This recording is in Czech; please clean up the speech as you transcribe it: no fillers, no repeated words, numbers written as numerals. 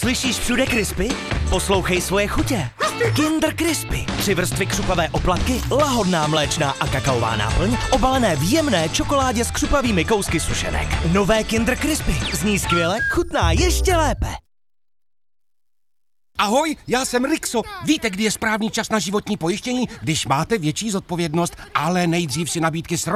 Slyšíš všude Crispy? Poslouchej svoje chutě. Kinder Crispy. 3 vrstvy křupavé oplatky, lahodná mléčná a kakaová náplň, obalené v jemné čokoládě s křupavými kousky sušenek. Nové Kinder Crispy. Zní skvěle, chutná ještě lépe. Ahoj, já jsem Rixo. Víte, kdy je správný čas na životní pojištění? Když máte větší zodpovědnost, ale nejdřív si nabídky